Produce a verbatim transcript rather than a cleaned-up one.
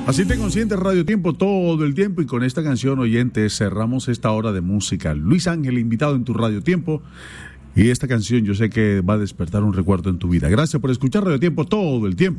Así te consiente Radio Tiempo todo el tiempo, y con esta canción, oyentes, cerramos esta hora de música. Luis Ángel, invitado en tu Radio Tiempo, y esta canción yo sé que va a despertar un recuerdo en tu vida. Gracias por escuchar Radio Tiempo todo el tiempo.